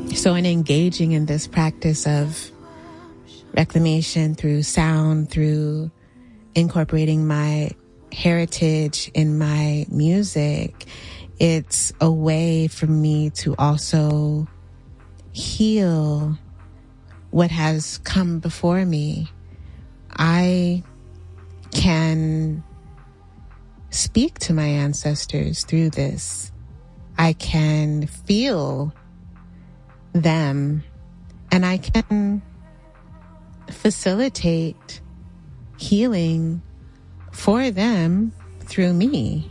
So in engaging in this practice of reclamation through sound, through incorporating my heritage in my music, it's a way for me to also heal what has come before me. I can speak to my ancestors through this. I can feel them, and I can facilitate healing for them through me.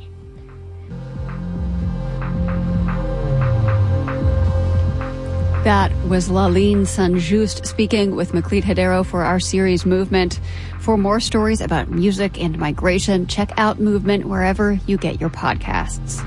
That was Laline St-Juste speaking with Meklit Hadero for our series Movement. For more stories about music and migration, check out Movement wherever you get your podcasts.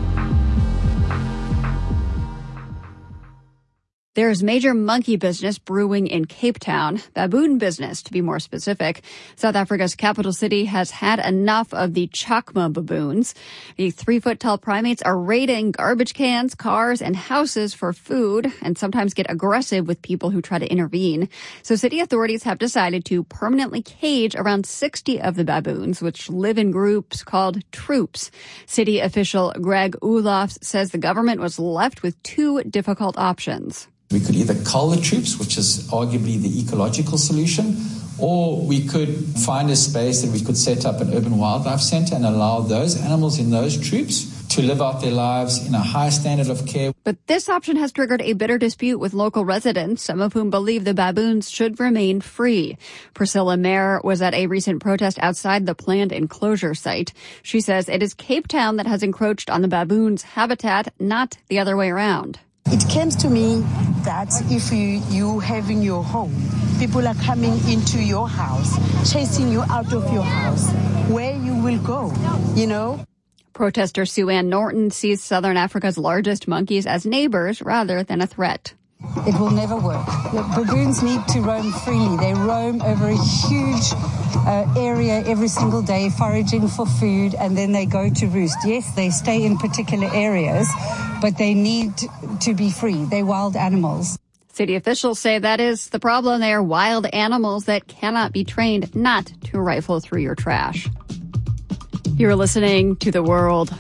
There's major monkey business brewing in Cape Town, baboon business to be more specific. South Africa's capital city has had enough of the chakma baboons. The 3-foot-tall primates are raiding garbage cans, cars, and houses for food and sometimes get aggressive with people who try to intervene. So city authorities have decided to permanently cage around 60 of the baboons, which live in groups called troops. City official Greg Olofs says the government was left with two difficult options. We could either cull the troops, which is arguably the ecological solution, or we could find a space and we could set up an urban wildlife center and allow those animals in those troops to live out their lives in a high standard of care. But this option has triggered a bitter dispute with local residents, some of whom believe the baboons should remain free. Priscilla Mayer was at a recent protest outside the planned enclosure site. She says it is Cape Town that has encroached on the baboons' habitat, not the other way around. It comes to me that if you having your home, people are coming into your house, chasing you out of your house, where you will go, you know? Protester Sue Ann Norton sees Southern Africa's largest monkeys as neighbors rather than a threat. It will never work. The baboons need to roam freely. They roam over a huge area every single day, foraging for food, and then they go to roost. Yes, they stay in particular areas, but they need to be free. They're wild animals. City officials say that is the problem. They are wild animals that cannot be trained not to rifle through your trash. You're listening to The World.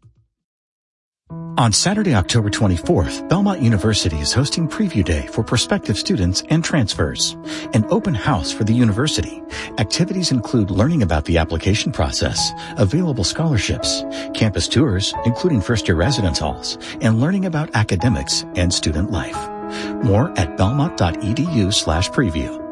On Saturday, October 24th, Belmont University is hosting Preview Day for prospective students and transfers. An open house for the university. Activities include learning about the application process, available scholarships, campus tours, including first-year residence halls, and learning about academics and student life. More at belmont.edu/preview.